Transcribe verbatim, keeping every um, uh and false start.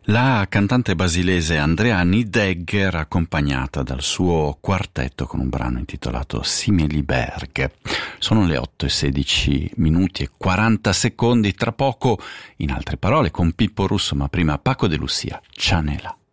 La cantante basilese Andrea Nidegger, accompagnata dal suo quartetto con un brano intitolato Similiberg. Sono le otto e sedici minuti e quaranta secondi. Tra poco, in altre parole, con Pippo Russo, ma prima Paco de Lucia, Cianela.